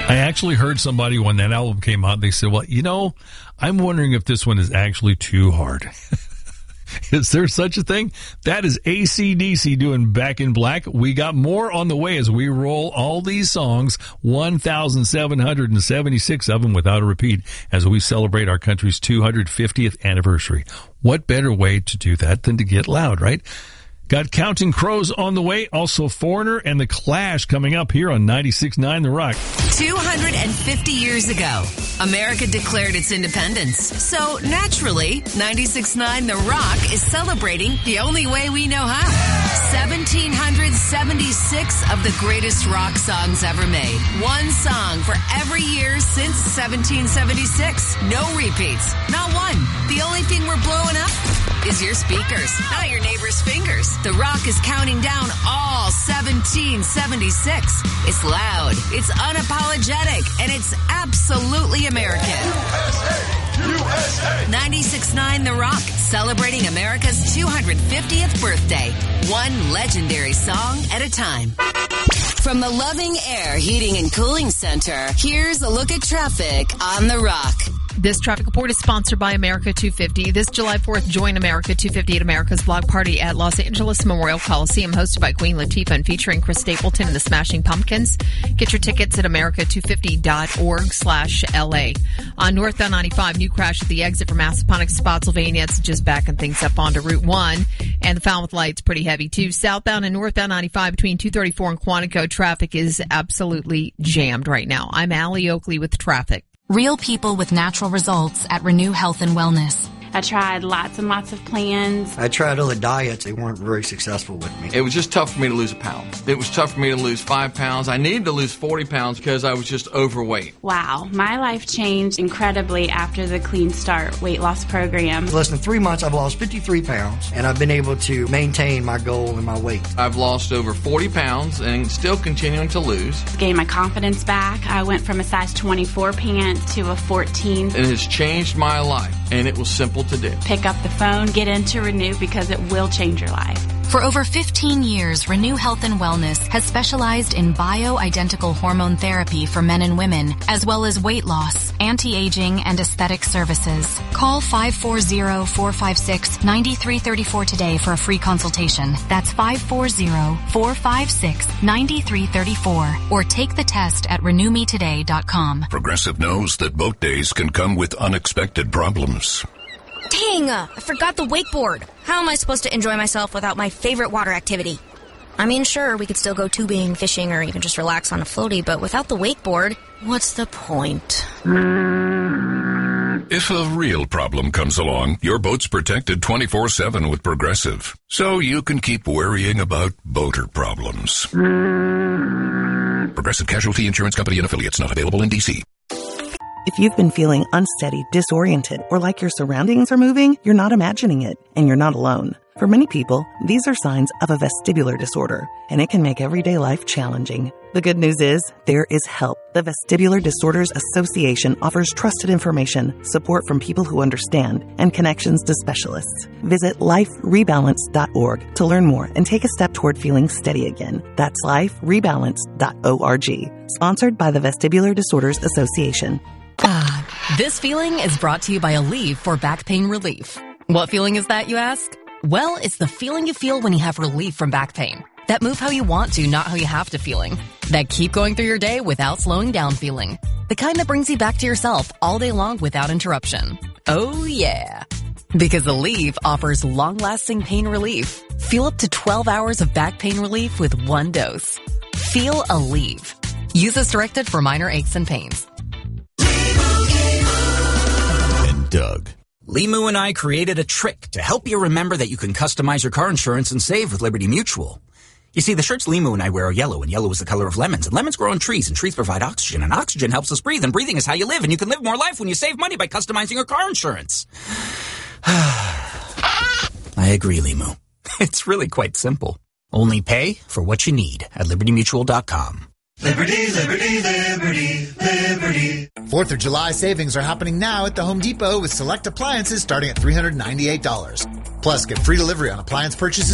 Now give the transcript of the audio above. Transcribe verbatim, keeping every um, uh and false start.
I actually heard somebody when that album came out, they said, well, you know, I'm wondering if this one is actually too hard. Is there such a thing? That is A C D C doing Back in Black. We got more on the way as we roll all these songs, one thousand seven hundred seventy-six of them without a repeat, as we celebrate our country's two hundred fiftieth anniversary. What better way to do that than to get loud, right? Got Counting Crows on the way, also Foreigner and The Clash coming up here on ninety-six point nine The Rock. two hundred fifty years ago, America declared its independence. So naturally, ninety-six point nine The Rock is celebrating the only way we know how. one thousand seven hundred seventy-six of the greatest rock songs ever made. One song for every year since seventeen seventy-six. No repeats. Not one. The only thing we're blowing up is your speakers, not your neighbor's fingers. The Rock is counting down all seventeen seventy-six. It's loud, it's unapologetic, and it's absolutely American. U S A! U S A! ninety-six point nine The Rock, celebrating America's two hundred fiftieth birthday. One legendary song at a time. From the Loving Air Heating and Cooling Center, here's a look at traffic on The Rock. This traffic report is sponsored by America two fifty. This July fourth, join America two fifty at America's Block Party at Los Angeles Memorial Coliseum, hosted by Queen Latifah and featuring Chris Stapleton and the Smashing Pumpkins. Get your tickets at america two fifty dot org slash L A. On northbound ninety-five, new crash at the exit from Massaponax, Spotsylvania. It's just backing things up onto Route one. And the Falmouth Light's pretty heavy, too. Southbound and northbound ninety-five between two thirty-four and Quantico, traffic is absolutely jammed right now. I'm Allie Oakley with traffic. Real people with natural results at Renew Health and Wellness. I tried lots and lots of plans. I tried other diets. They weren't very successful with me. It was just tough for me to lose a pound. It was tough for me to lose five pounds. I needed to lose forty pounds because I was just overweight. Wow. My life changed incredibly after the Clean Start weight loss program. In less than three months, I've lost fifty-three pounds, and I've been able to maintain my goal and my weight. I've lost over forty pounds and still continuing to lose. Gained my confidence back. I went from a size twenty-four pant to a fourteen. It has changed my life, and it was simple to do. Pick up the phone, get into Renew, because it will change your life. For over fifteen years, Renew Health and Wellness has specialized in bioidentical hormone therapy for men and women, as well as weight loss, anti-aging, and aesthetic services. Call five four zero, four five six, nine three three four today for a free consultation. That's five four zero, four five six, nine three three four. Or take the test at renew me today dot com. Progressive knows that boat days can come with unexpected problems. Dang, uh, I forgot the wakeboard. How am I supposed to enjoy myself without my favorite water activity? I mean, sure, we could still go tubing, fishing, or even just relax on a floaty, but without the wakeboard, what's the point? If a real problem comes along, your boat's protected twenty-four seven with Progressive, so you can keep worrying about boater problems. Progressive Casualty Insurance Company and Affiliates, not available in D C. If you've been feeling unsteady, disoriented, or like your surroundings are moving, you're not imagining it, and you're not alone. For many people, these are signs of a vestibular disorder, and it can make everyday life challenging. The good news is, there is help. The Vestibular Disorders Association offers trusted information, support from people who understand, and connections to specialists. Visit life rebalance dot org to learn more and take a step toward feeling steady again. That's life rebalance dot org. Sponsored by the Vestibular Disorders Association. Ah, this feeling is brought to you by Aleve for back pain relief. What feeling is that, you ask? Well, it's the feeling you feel when you have relief from back pain. That move how you want to, not how you have to feeling. That keep going through your day without slowing down feeling. The kind that brings you back to yourself all day long without interruption. Oh yeah. Because Aleve offers long-lasting pain relief. Feel up to twelve hours of back pain relief with one dose. Feel Aleve. Use as directed for minor aches and pains. And Doug. Limu and I created a trick to help you remember that you can customize your car insurance and save with Liberty Mutual. You see, the shirts Limu and I wear are yellow, and yellow is the color of lemons, and lemons grow on trees, and trees provide oxygen, and oxygen helps us breathe, and breathing is how you live, and you can live more life when you save money by customizing your car insurance. I agree, Limu. It's really quite simple. Only pay for what you need at liberty mutual dot com. Liberty, liberty, liberty, liberty. Fourth of July savings are happening now at the Home Depot with select appliances starting at three hundred ninety-eight dollars. Plus, get free delivery on appliance purchases